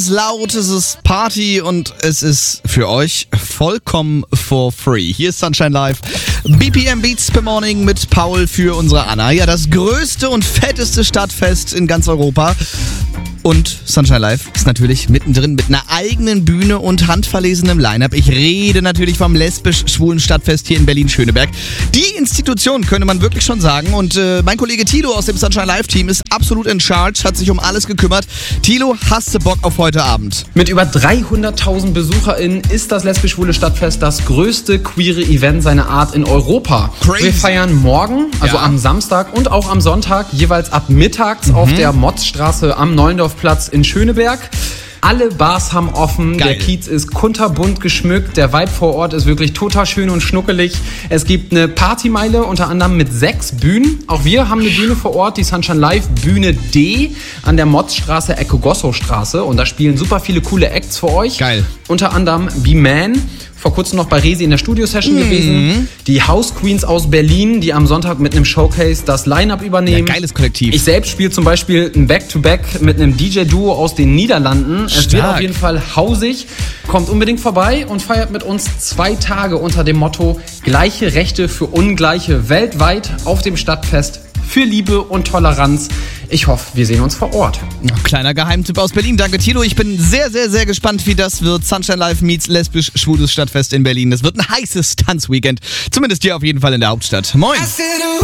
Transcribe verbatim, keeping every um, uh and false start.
Es ist laut, es ist Party und es ist für euch vollkommen for free. Hier ist Sunshine Live. B P M Beats per Morning mit Paul für unsere Anna. Ja, das größte und fetteste Stadtfest in ganz Europa. Und Sunshine Live ist natürlich mittendrin mit einer eigenen Bühne und handverlesenem Line-Up. Ich rede natürlich vom lesbisch-schwulen Stadtfest hier in Berlin-Schöneberg. Die Institution, könnte man wirklich schon sagen. Und äh, mein Kollege Tilo aus dem Sunshine Live-Team ist absolut in charge, hat sich um alles gekümmert. Tilo, hast du Bock auf heute Abend? Mit über dreihunderttausend BesucherInnen ist das lesbisch-schwule Stadtfest das größte queere Event seiner Art in Europa. Crazy. Wir feiern morgen, also Ja. am Samstag und auch am Sonntag, jeweils ab mittags Mhm. auf der Motzstraße am Neuendorfplatz in Schöneberg. Alle Bars haben offen, Geil. der Kiez ist kunterbunt geschmückt, der Vibe vor Ort ist wirklich total schön und schnuckelig. Es gibt eine Partymeile, unter anderem mit sechs Bühnen. Auch wir haben eine Bühne vor Ort, die Sunshine Live Bühne D an der Motzstraße, Ecke Gossowstraße. Und da spielen super viele coole Acts für euch. Geil. Unter anderem B-Man, vor kurzem noch bei Resi in der Studio-Session gewesen. Die House Queens aus Berlin, die am Sonntag mit einem Showcase das Line-Up übernehmen. Ja, geiles Kollektiv. Ich selbst spiele zum Beispiel ein Back-to-Back mit einem D J-Duo aus den Niederlanden. Es wird Stark. auf jeden Fall hausig. Kommt unbedingt vorbei und feiert mit uns zwei Tage unter dem Motto Gleiche Rechte für Ungleiche weltweit auf dem Stadtfest für Liebe und Toleranz. Ich hoffe, wir sehen uns vor Ort. Kleiner Geheimtipp aus Berlin. Danke, Tilo. Ich bin sehr, sehr, sehr gespannt, wie das wird. Sunshine Live meets lesbisch-schwules Stadtfest in Berlin. Das wird ein heißes Tanzweekend. Zumindest hier auf jeden Fall in der Hauptstadt. Moin!